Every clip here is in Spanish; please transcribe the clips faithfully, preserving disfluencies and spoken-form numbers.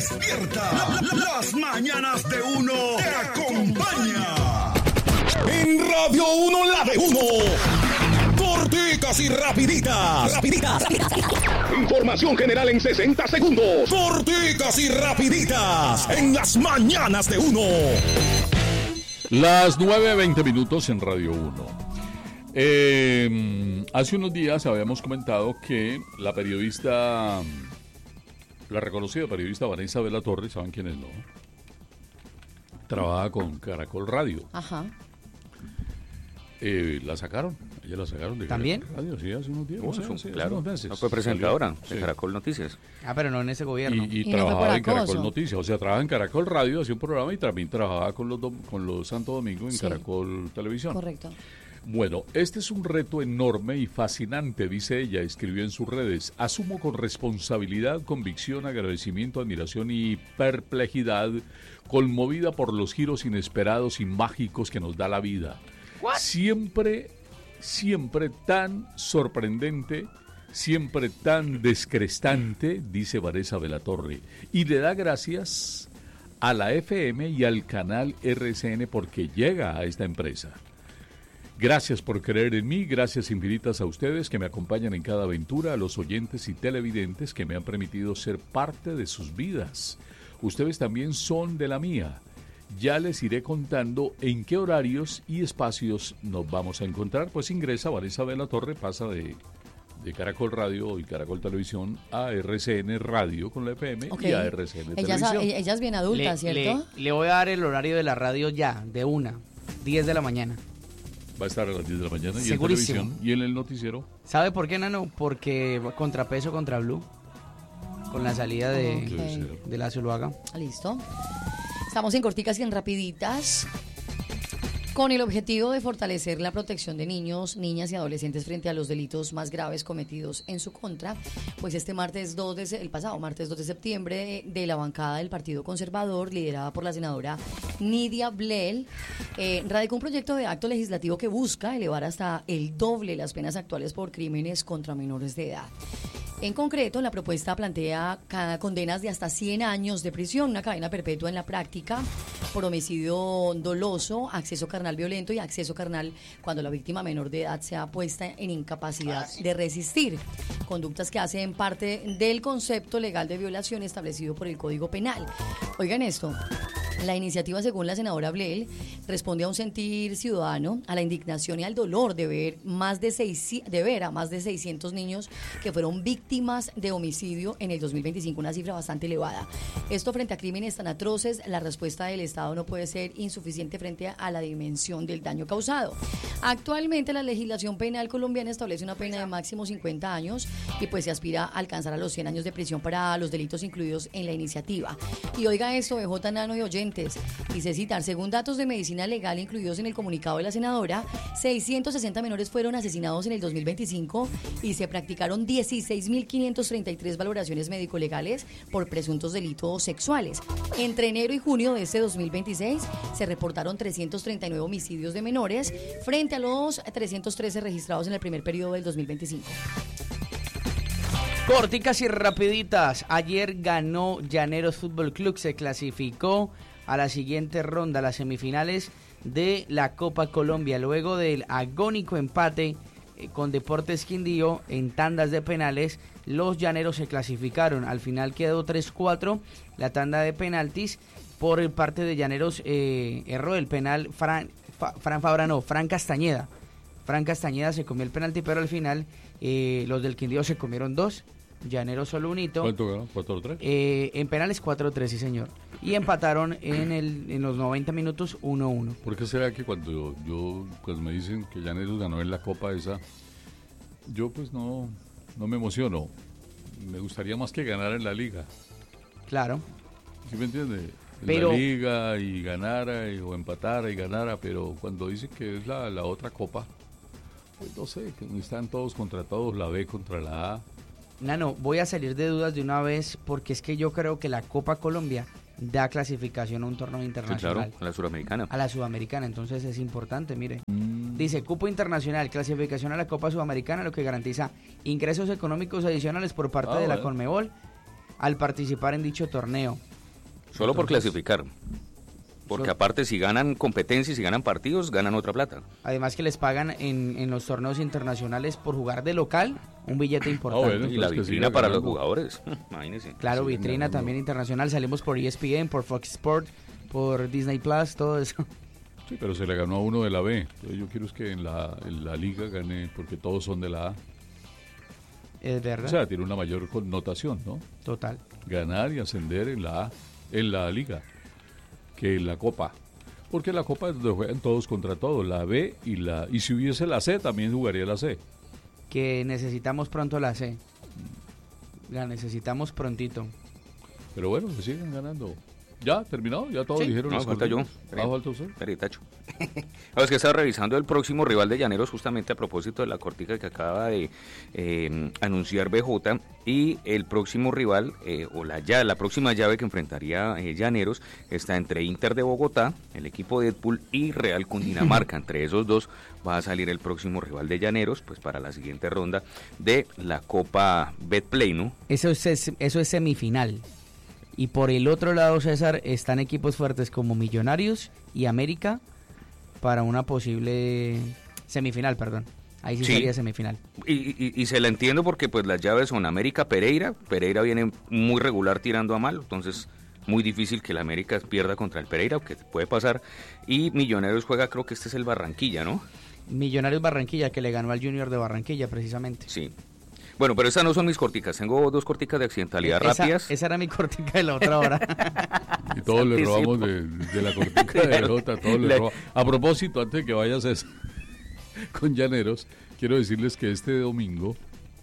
Despierta. La- la- Las mañanas de uno te acompaña. En Radio Uno, la de uno. Corticas y rapiditas. Rapiditas. Información general en sesenta segundos. Corticas y rapiditas. En las mañanas de uno. Las nueve veinte minutos en Radio uno. Eh, hace unos días habíamos comentado que la periodista, la reconocida periodista Vanessa de la Torre, ¿saben quién es, no? Trabaja con Caracol Radio. Ajá. Eh, la sacaron, ella la sacaron de ¿También? Caracol Radio, sí, hace unos días. Bueno, o sea, sí, hace claro, unos meses. no fue presentadora Salió, de sí. Caracol Noticias. Ah, pero no en ese gobierno. Y, y, Y no fue trabajaba por en Caracol acoso. Noticias, o sea, trabajaba en Caracol Radio, hacía un programa y también trabajaba con los, dom- con los Santo Domingo en Sí. Caracol Televisión. Correcto. Bueno, este es un reto enorme y fascinante, dice ella, escribió en sus redes. Asumo con responsabilidad, convicción, agradecimiento, admiración y perplejidad, conmovida por los giros inesperados y mágicos que nos da la vida. Siempre, siempre tan sorprendente, siempre tan descrestante, dice Vanessa de la Torre. Y le da gracias a la F M y al canal R C N porque llega a esta empresa. Gracias por creer en mí, gracias infinitas a ustedes que me acompañan en cada aventura, a los oyentes y televidentes que me han permitido ser parte de sus vidas. Ustedes también son de la mía. Ya les iré contando en qué horarios y espacios nos vamos a encontrar. Pues ingresa Vanessa de la Torre, pasa de, de Caracol Radio y Caracol Televisión a R C N Radio con la F M Ok. y a R C N Ella, Televisión. sa- ella, ella es bien adulta, le, ¿cierto? le- le voy a dar el horario de la radio ya, de una, diez de la mañana. Va a estar a las diez de la mañana y en Segurísimo. televisión y en el noticiero. ¿Sabe por qué, Nano? Porque contrapeso contra Blue. Con la salida de, Ok. de la Zuluaga. Listo. Estamos en corticas y en rapiditas. Con el objetivo de fortalecer la protección de niños, niñas y adolescentes frente a los delitos más graves cometidos en su contra, pues este martes dos de, se- el pasado martes dos de septiembre, de la bancada del Partido Conservador, liderada por la senadora Nidia Blel, eh, radicó un proyecto de acto legislativo que busca elevar hasta el doble las penas actuales por crímenes contra menores de edad. En concreto, la propuesta plantea ca- condenas de hasta cien años de prisión, una cadena perpetua en la práctica, por homicidio doloso, acceso carnal violento y acceso carnal cuando la víctima menor de edad sea puesta en incapacidad de resistir. Conductas que hacen parte del concepto legal de violación establecido por el Código Penal. Oigan esto. La iniciativa, según la senadora Blel, responde a un sentir ciudadano, a la indignación y al dolor de ver más de seis, de ver a más de seiscientos niños que fueron víctimas de homicidio en el dos mil veinticinco, una cifra bastante elevada. Esto frente a crímenes tan atroces, la respuesta del Estado no puede ser insuficiente frente a la dimensión del daño causado. Actualmente la legislación penal colombiana establece una pena de máximo cincuenta años y pues se aspira a alcanzar a los cien años de prisión para los delitos incluidos en la iniciativa. Y oiga esto, B J Nano y oyentes, dice citar, según datos de medicina legal incluidos en el comunicado de la senadora, seiscientos sesenta menores fueron asesinados en el dos mil veinticinco y se practicaron dieciséis mil quinientas treinta y tres valoraciones médico-legales por presuntos delitos sexuales. Entre enero y junio de este dos mil veintiséis se reportaron trescientos treinta y nueve homicidios de menores frente a los trescientos trece registrados en el primer periodo del dos mil veinticinco. Corticas y rapiditas. Ayer ganó Llaneros Fútbol Club, se clasificó a la siguiente ronda, las semifinales de la Copa Colombia, luego del agónico empate eh, con Deportes Quindío en tandas de penales. Los llaneros se clasificaron, al final quedó tres cuatro la tanda de penaltis. Por parte de Llaneros eh, erró el penal Fran, Fa, Fran Fabra, no, Fran Castañeda. Fran Castañeda se comió el penalti, pero al final eh, los del Quindío se comieron dos. Llaneros solo un hito. ¿Cuánto ganó? ¿cuatro tres? Eh, en penales cuatro tres, sí señor. Y empataron en el en los noventa minutos uno uno. ¿Por qué será que cuando yo, pues me dicen que Llaneros ganó en la Copa esa, yo pues no, no me emociono? Me gustaría más que ganara en la Liga. Claro. ¿Sí me entiende? En Pero- la Liga y ganara y, o empatara y ganara, pero cuando dicen que es la, la otra Copa, pues no sé, que están todos contra todos, la B contra la A. Nano, voy a salir de dudas de una vez porque es que yo creo que la Copa Colombia da clasificación a un torneo Sí, internacional. claro, a la suramericana. A la sudamericana, entonces es importante, mire. Mm. Dice, cupo internacional, clasificación a la Copa Sudamericana, lo que garantiza ingresos económicos adicionales por parte Ah, de la bueno. Conmebol al participar en dicho torneo. Solo por clasificar. Porque so, aparte si ganan competencias, si ganan partidos, ganan otra plata. Además que les pagan en, en los torneos internacionales por jugar de local un billete importante. Oh, bueno, y la vitrina para los jugadores, imagínense. Claro, sí, vitrina ganando. También internacional, salimos por E S P N, por Fox Sport, por Disney Plus, todo eso. Sí, pero se le ganó a uno de la B. Entonces yo quiero es que en la, en la liga gane, porque todos son de la A. Es verdad. O sea, tiene una mayor connotación, ¿no? Total. Ganar y ascender en la A, en la liga, que en la Copa. Porque la Copa es donde juegan todos contra todos, la B y la... Y si hubiese la C, también jugaría la C. Que necesitamos pronto la C. La necesitamos prontito. Pero bueno, que sigan ganando. ¿Ya? ¿Terminado? ¿Ya todos sí. dijeron? No, falta yo. ¿Ah, falta usted? Peritacho. Ahora es que estaba revisando el próximo rival de Llaneros justamente a propósito de la cortica que acaba de eh, anunciar B J, y el próximo rival, eh, o la, ya, la próxima llave que enfrentaría eh, Llaneros está entre Inter de Bogotá, el equipo de Deadpool, y Real Cundinamarca. Entre esos dos va a salir el próximo rival de Llaneros, pues para la siguiente ronda de la Copa Betplay, ¿no? Eso es, eso es semifinal. Y por el otro lado, César, están equipos fuertes como Millonarios y América para una posible semifinal, perdón. Ahí sí, sí. sería semifinal. Y, y, y se la entiendo porque pues las llaves son América-Pereira. Pereira viene muy regular tirando a mal, entonces muy difícil que el América pierda contra el Pereira, que puede pasar. Y Millonarios juega, creo que este es el Barranquilla, ¿no? Millonarios Barranquilla, que le ganó al Junior de Barranquilla, precisamente. Sí. Bueno, pero esas no son mis corticas. Tengo dos corticas de accidentalidad esa, rápidas. Esa era mi cortica de la otra hora. Y todos le robamos de, de la cortica de Jota. Todos le robamos. A propósito, antes de que vayas a eso, con Llaneros, quiero decirles que este domingo,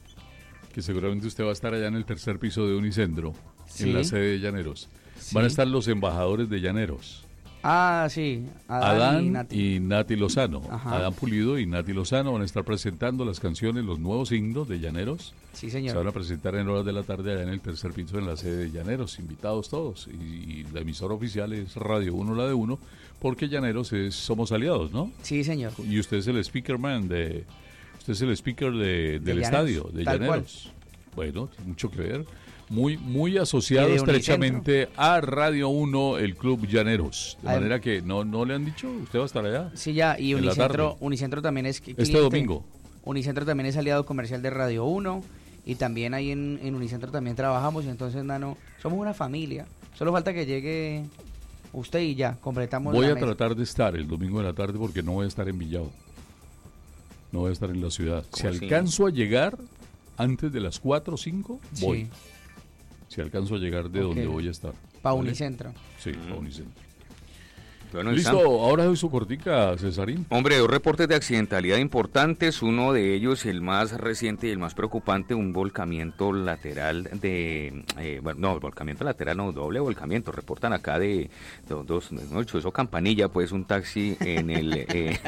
que seguramente usted va a estar allá en el tercer piso de Unicentro, sí. en la sede de Llaneros, sí. van a estar los embajadores de Llaneros. Ah, sí. Adán, Adán y, Nati. y Nati Lozano. Ajá. Adán Pulido y Nati Lozano van a estar presentando las canciones, los nuevos himnos de Llaneros. Sí, señor. Se van a presentar en horas de la tarde allá en el tercer piso en la sede de Llaneros, invitados todos. Y, y la emisora oficial es Radio uno, la de uno, porque Llaneros es, somos aliados, ¿no? Sí, señor. Y usted es el speakerman de... Usted es el speaker de, del de estadio de Tal Llaneros. Cual. Bueno, tiene mucho que ver. Muy muy asociado estrechamente a Radio uno, el Club Llaneros. De Ay, manera que no no le han dicho, usted va a estar allá. Sí, ya, y Unicentro, Unicentro también es cliente, este domingo. Unicentro también es aliado comercial de Radio uno, y también ahí en, en Unicentro también trabajamos, y entonces, Nano, somos una familia. Solo falta que llegue usted y ya, completamos Voy la a mesa. tratar de estar el domingo de la tarde porque no voy a estar en Villavo. No voy a estar en la ciudad. Si así? alcanzo a llegar antes de las cuatro o cinco, voy. Sí. Si alcanzo a llegar de okay. donde voy a estar. Para ¿vale? Unicentro. Sí, para uh-huh. Unicentro. Bueno, Listo, Sam. Ahora doy su cortica, Cesarín. Hombre, dos reportes de accidentalidad importantes. Uno de ellos, el más reciente y el más preocupante, un volcamiento lateral de... Eh, bueno, no, volcamiento lateral, no, doble volcamiento. Reportan acá de, de dos, no, eso campanilla, pues un taxi en el... Eh,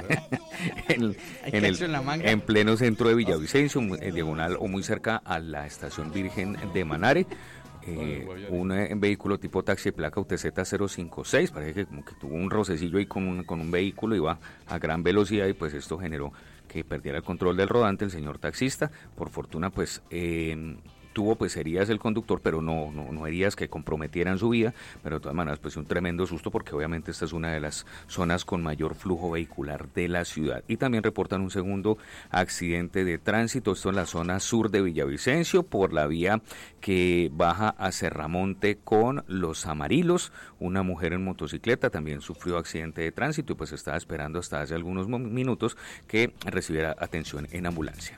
en, en, el en pleno centro de Villavicencio, en diagonal o muy cerca a la estación Virgen de Manare. Eh, un eh, vehículo tipo taxi de placa U T Z cero cinco seis, parece que como que tuvo un rocecillo ahí con un, con un vehículo, iba a gran velocidad y pues esto generó que perdiera el control del rodante el señor taxista. Por fortuna pues eh, tuvo pues heridas el conductor, pero no, no, no heridas que comprometieran su vida, pero de todas maneras pues un tremendo susto porque obviamente esta es una de las zonas con mayor flujo vehicular de la ciudad. Y también reportan un segundo accidente de tránsito, esto en la zona sur de Villavicencio, por la vía que baja a Cerramonte con Los Amarilos. Una mujer en motocicleta también sufrió accidente de tránsito y pues estaba esperando hasta hace algunos minutos que recibiera atención en ambulancia.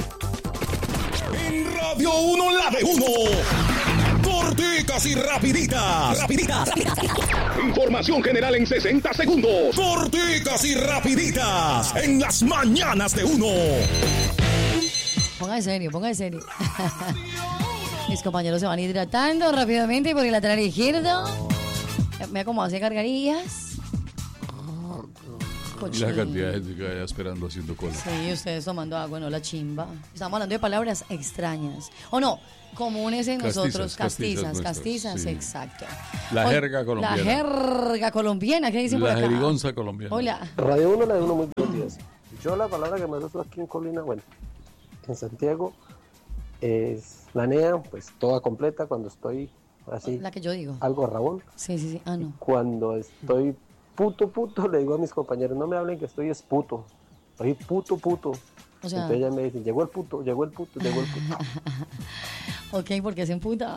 En Radio uno, la de uno. Corticas y rapiditas. Rapiditas, rapiditas. Información general en sesenta segundos. Corticas y rapiditas. En las mañanas de uno. Ponga en serio, ponga en serio. Mis compañeros se van hidratando rápidamente por el lateral izquierdo. Mira cómo hace cargarillas. Y la cantidad de gente que vaya esperando haciendo cola. Sí, ustedes tomando agua, no la chimba. Estamos hablando de palabras extrañas. O no, comunes en castizas, nosotros. Castizas, castizas, castizas sí. Exacto. La jerga colombiana. La jerga colombiana, ¿qué dicen la por acá? La jerigonza colombiana. Hola. Radio uno, la de uno, muy buenos días. Yo la palabra que más uso aquí en Colina, bueno, en Santiago, es la N E A, pues toda completa cuando estoy así. La que yo digo. Algo rabón. Sí, sí, sí. Ah, no. Cuando estoy puto, puto, le digo a mis compañeros, no me hablen que estoy es puto. Estoy puto, puto. O sea, entonces ya me dicen, llegó el puto, llegó el puto, llegó el puto. ok, porque se emputa.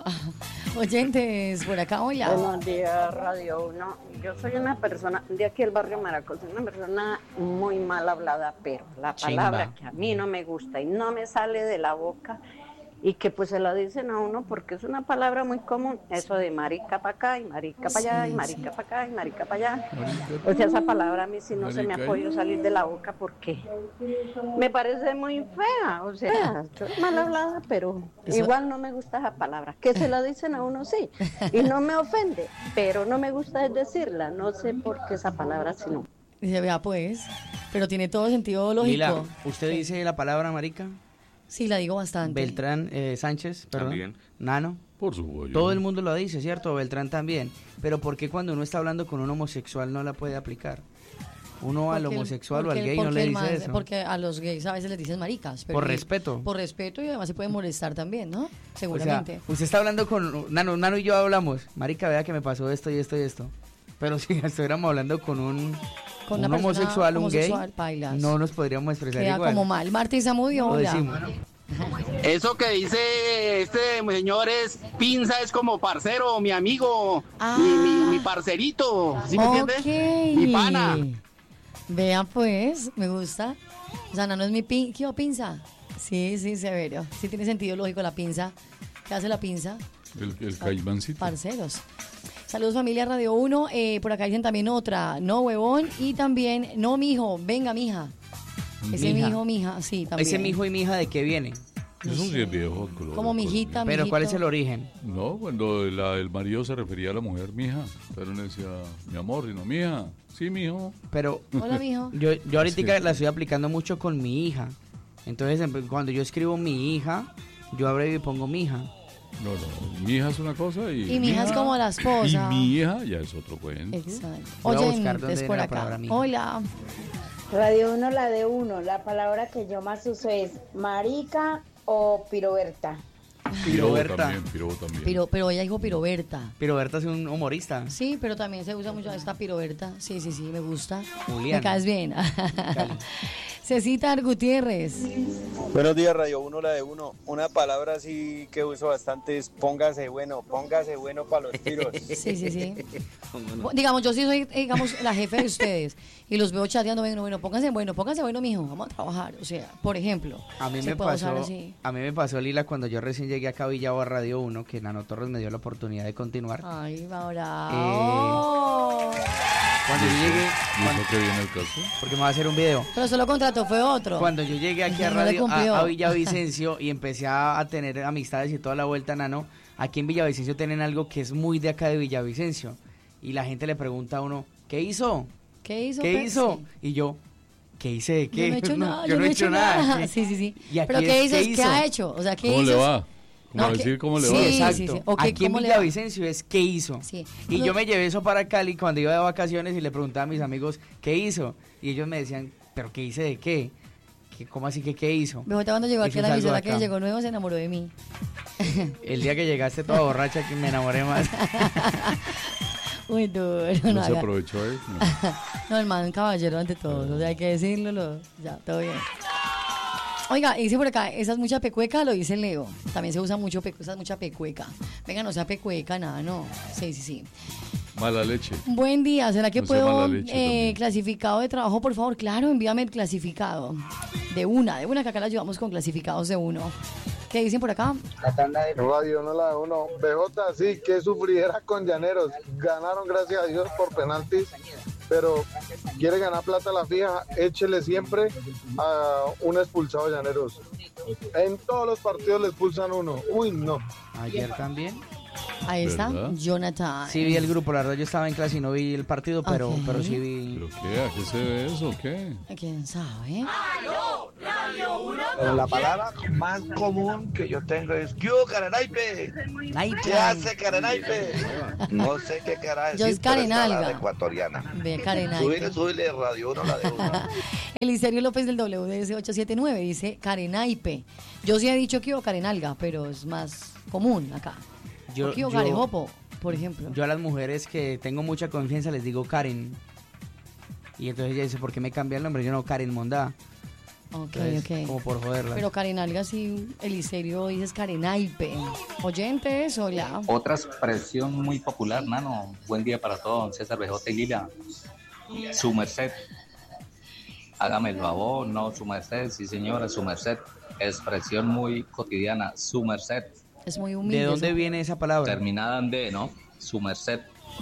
Oyentes, por acá, hola. Buenos días, Radio uno. Yo soy una persona de aquí el barrio Maracos, soy una persona muy mal hablada, pero la palabra Chimba. que a mí no me gusta y no me sale de la boca y que pues se la dicen a uno porque es una palabra muy común, eso de marica para acá y marica para allá Sí, y marica sí. para acá y marica para allá. O sea, esa palabra a mí sí no se me Marica ha y- podido salir de la boca porque me parece muy fea, o sea, soy mal hablada, pero Eso- igual no me gusta esa palabra. Que se la dicen a uno sí, y no me ofende, pero no me gusta es decirla, no sé por qué esa palabra sí no. Dice, vea pues, pero tiene todo sentido lógico. Lila, ¿usted ¿Qué? dice la palabra marica? Sí, la digo bastante. Beltrán eh, Sánchez, perdón. También. Nano. Por supuesto. Todo el mundo lo dice, ¿cierto? Beltrán también. Pero ¿por qué cuando uno está hablando con un homosexual no la puede aplicar? Uno al Porque el- homosexual o al porque- gay no porque le el dice man- eso. Porque a los gays a veces les dicen maricas. pero Por y- respeto. Por respeto y además se puede molestar también, ¿no? O sea, Seguramente. usted está hablando con Nano, Nano y yo hablamos. Marica, vea que me pasó esto y esto y esto. Pero si estuviéramos hablando con un, Con un una persona homosexual, un homosexual, gay, pailas. no nos podríamos expresar Queda igual. como mal. Martín Zamudio, Lo hola. decimos. Eso que dice este señor es pinza, es como parcero, mi amigo, Ah. mi, mi, mi parcerito, ¿sí me entiendes? Ok. Mi pana. Vea pues, me gusta. O sea, no, no es mi pin ¿qué, pinza? Sí, sí, severo. Sí tiene sentido lógico la pinza. ¿Qué hace la pinza? El, el caimancito. Parceros. Saludos familia Radio uno. Eh, por acá dicen también otra. No, huevón. Y también, no, mijo, venga, mija. Ese Mija. mijo, mija, sí, también. Ese mijo y mija, ¿de qué viene? Eso sí es viejo. color- Como mijita, Pero ¿cuál es mijito. el origen? No, cuando la- el marido se refería a la mujer, mija. Pero le decía, mi amor, y no, mija. Sí, mijo. Pero Hola, mijo. yo, yo ahorita Sí. la estoy aplicando mucho con mi hija. Entonces, em- cuando yo escribo mi hija, yo abrevio y pongo mi hija. No, no. Mi hija es una cosa y. Y mi hija es como la esposa. Y mi hija ya es otro cuento. Exacto. Voy a buscar dónde Oyentes viene por la acá. palabra mija. Hola. Radio uno, la de uno. La palabra que yo más uso es marica o piroberta. Pirobo Piroberta. también, pirobo también. Pero, pero ella dijo piroberta. Piroberta es un humorista. Sí, pero también se usa mucho esta piroberta. Sí, sí, sí, me gusta. Julián. Me caes bien. Cecita Gutiérrez. Buenos días, Radio uno, la de uno. Una palabra así que uso bastante es póngase bueno, póngase bueno para los tiros. Sí, sí, sí. Digamos, yo sí soy, eh, digamos, la jefe de ustedes y los veo chateando, bueno, bueno, pónganse bueno, pónganse bueno, mijo, vamos a trabajar. O sea, por ejemplo, A mí se me puede usar pasó, así. a mí me pasó, Lila, cuando yo recién llegué acá a Villavo a Radio uno, que Nano Torres me dio la oportunidad de continuar. Ay, ahora. Cuando yo llegué, ¿Y cuando- eso que viene el caso? porque me va a hacer un video. Pero solo contrato fue otro. Cuando yo llegué aquí a No le Radio cumplió. a, a Villavicencio y empecé a, a tener amistades y toda la vuelta, Nano, aquí en Villavicencio tienen algo que es muy de acá de Villavicencio. Y la gente le pregunta a uno, ¿qué hizo? ¿Qué hizo? ¿Qué Pepsi? hizo? Y yo, ¿qué hice de qué? Yo no he hecho nada. yo no he hecho nada. Sí, sí, sí. Y aquí Pero es, ¿qué dices? ¿Qué, hizo? ha hecho? O sea, ¿qué ¿Cómo hizo? le va? Como No, decir que- cómo le sí, va. Exacto. sí, sí. Ok, Aquí en ¿cómo le va? Villavicencio es ¿qué hizo? Sí. Y No- yo me llevé eso para Cali cuando iba de vacaciones y le preguntaba a mis amigos ¿qué hizo? Y ellos me decían, ¿pero qué hice de qué? ¿Qué- ¿Cómo así que qué hizo? Me cuando llegó aquí Eso a la es algo emisora acá. que llegó nuevo se enamoró de mí. El día que llegaste toda borracha que me enamoré más. Muy duro. No, No, se haga- aprovechó él. No. no, el man caballero ante todo. O sea, hay que decirlo. lo- ya, todo bien. Oiga, dice por acá, esa es mucha pecueca, lo dice Leo. También se usa mucho pecu, esa es mucha pecueca. Venga, no sea pecueca, nada, no. Sí, sí, sí. Mala leche. Buen día, ¿será que No sea puedo mala leche eh, también. clasificado de trabajo, por favor? Claro, envíame el clasificado. De una, de una que acá la ayudamos con clasificados de uno. ¿Qué dicen por acá? Radio no la de uno. B J, sí, que sufriera con Llaneros. Ganaron, gracias a Dios, por penaltis. Pero quiere ganar plata a la fija, échele siempre a un expulsado de Llaneros. En todos los partidos le expulsan uno. Uy, no. Ayer también. Ahí está, ¿Verdad? Jonathan. Sí vi el grupo, la verdad yo estaba en clase y no vi el partido, pero, Ok. pero sí vi. ¿Pero qué? ¿A qué se ve eso? o ¿Qué? ¿Quién sabe? Pero la palabra más común que yo tengo es ¿qué hubo, carenaipe? ¿Qué hace, carenaipe? No sé qué cara Yo decir, es pero es carenalga. palabra ecuatoriana. Ve, Karen. Subile, subile, Radio uno, la de uno. Eliserio López del W D S ocho siete nueve dice Karenaipe. Yo sí he dicho que iba Karenalga, pero es más común acá. Yo, Oki o yo- Garejopo, por ejemplo. Yo a las mujeres que tengo mucha confianza les digo Karen. Y entonces ella dice, ¿por qué me cambia el nombre? Yo no, Karen Mondá. Ok, Entonces, ok. como por joderla. Pero Karen Alga, sí, Eliserio dices Karenaipe. Oyentes, hola. Otra expresión muy popular, mano. Buen día para todos, César B J y Lila. Su merced. Hágame el favor, no, su merced, sí señora, su merced. Expresión muy cotidiana, su merced. Es muy humilde. ¿De dónde eso. viene esa palabra? Terminada en D, ¿no? Su merced.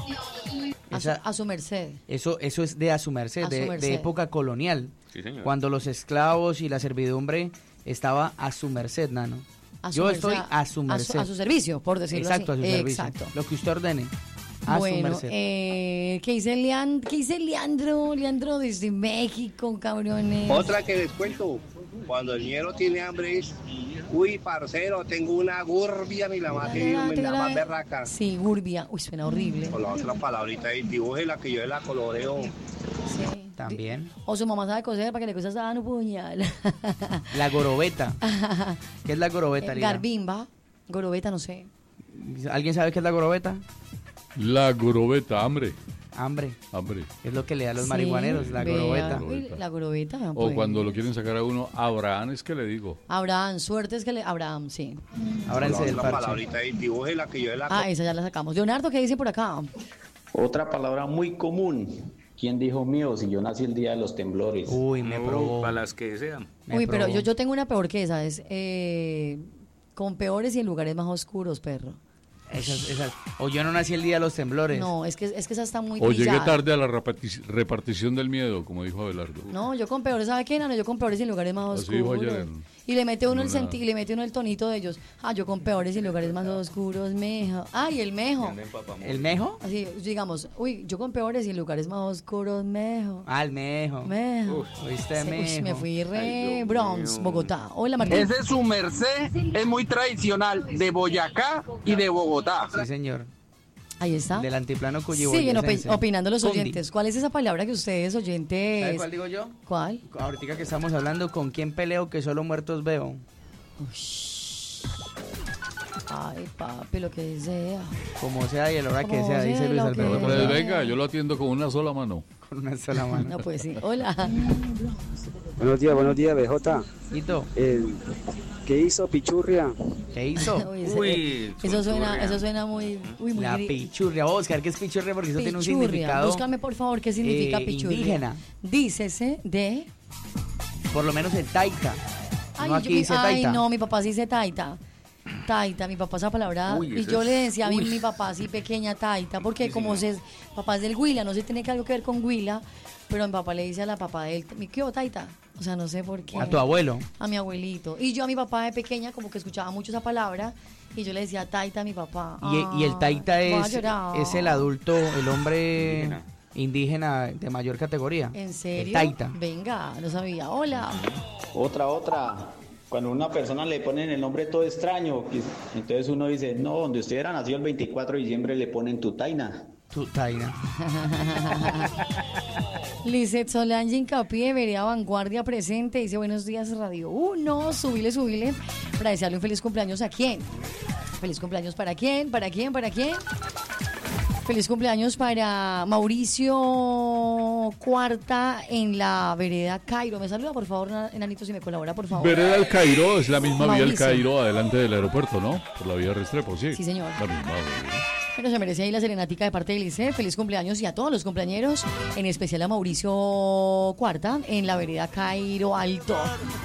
A su, Esa- a su merced. Eso, eso es de a su merced, A su de, merced. de época colonial. Sí, señor. Cuando los esclavos y la servidumbre estaba a su merced, nano. A su Yo merced, estoy a su a su- merced. a su servicio, por decirlo Exacto, así. a su servicio. Exacto. Lo que usted ordene. A su Bueno, merced. eh, ¿qué dice Leandro? ¿Qué dice Leandro? Leandro desde México, cabrones. Otra que les cuento, cuando el ñero tiene hambre es, uy, parcero, tengo una gurbia, ni la más, que- ni la más berraca. Sí, gurbia. Uy, suena horrible. O la otra palabrita ahí, dibújela que yo la coloreo. Sí. También. O su mamá sabe coser para que le cosas a un puñal. La gorobeta. ¿Qué es la gorobeta, Lila? Garbimba. Gorobeta, no sé. ¿Alguien sabe qué es la gorobeta? La gorobeta, hambre. Hambre. Hambre. Es lo que le da a los Sí, marihuaneros, la vea, gorobeta. uy, la gorobeta. vean, O pues. cuando lo quieren sacar a uno, Abraham es que le digo. Abraham, suerte es que le... Abraham, sí. Ahora O la del otra parche. palabrita ahí, dibújela que yo la Ah, esa ya la sacamos. Leonardo, ¿qué dice por acá? Otra palabra muy común. ¿Quién dijo mío si yo nací el día de los temblores? Uy, me probó. Para las que sean. Uy, pero yo, yo tengo una peor que esa. Es eh, con peores y en lugares más oscuros, perro. Esas, esas. O yo no nací el día de los temblores. No, es que, es que esa está muy O llegué trillada. tarde a la reparti- repartición del miedo, como dijo Abelardo. No, yo con peores, ¿sabe qué, Nano? Yo con peores y en lugares más Así dijo oscuros. ayer. Y le mete uno No, el nada. senti y le mete uno el tonito de ellos. Ah, yo con peores y en lugares más oscuros, mejo. Ah, y el mejo. ¿El mejo? Así, digamos, uy, yo con peores y en lugares más oscuros, mejo. Ah, el mejo. Mejo. ¿Oíste, Sí, uy, mejo? me fui re Bronx, Bogotá. Hola, Martín. Ese su merced es muy tradicional de Boyacá y de Bogotá. Sí, señor. Ahí está. Del antiplano Siguen cuyiboliense. opi- opinando los Condi. oyentes. ¿Cuál es esa palabra que ustedes, oyentes? ¿Sabe cuál digo yo? ¿Cuál? Ahorita que estamos hablando, ¿con quién peleo que solo muertos veo? Ay, papi, lo que sea. Como sea y el hora que Como sea, dice sea, Luis lo que Alberto. Pues venga, yo lo atiendo con una sola mano. Con una sola mano. No, pues sí. Hola. Buenos días, buenos días, B J. Hito. El, ¿Qué hizo Pichurria? ¿Qué hizo? Uy, ese- eso suena, eso suena muy, uy, muy La gri- pichurria. Vamos a buscar qué es pichurria porque eso tiene un Pichurria. significado. Búscame, por favor, qué significa eh, pichurria. indígena. Dícese de... Por lo menos el taita. Ay, no yo- aquí mi- dice ay, taita. no, mi papá sí dice taita. Taita, mi papá esa palabra. Uy, y eso yo es- le decía a mí, uy. mi papá así pequeña taita, porque como se, papá es del Huila, no sé si tiene que algo que ver con Huila, pero mi papá le dice a la papá de él, ¿mi qué o taita? O sea, no sé por qué. A tu abuelo. A mi abuelito. Y yo a mi papá de pequeña como que escuchaba mucho esa palabra y yo le decía taita a mi papá. Y, y el taita Ay, voy a es, llorar. es el adulto, el hombre indígena, de mayor categoría. ¿En El serio? taita. Venga, no sabía. Hola. Otra, otra. Cuando a una persona le ponen el nombre todo extraño, que- entonces uno dice, no, donde usted era nacido el veinticuatro de diciembre le ponen tu taina. Tu taina. Lizeth Solange Hincapié, Vereda Vanguardia presente, dice buenos días Radio uno, subile, subile, para desearle un feliz cumpleaños a quién. Feliz cumpleaños para quién, para quién, para quién. Feliz cumpleaños para Mauricio Cuarta en la vereda Cairo. Me saluda, por favor, enanito, si me colabora, por favor. Vereda del Cairo es la misma vía del Mauricio. Cairo adelante del aeropuerto, ¿no? Por la vía Restrepo, sí. Sí, señor. La misma, ¿verdad? Pero se merece ahí la serenática de parte de Lice. Feliz cumpleaños y a todos los cumpleañeros, en especial a Mauricio Cuarta en la vereda Cairo Alto.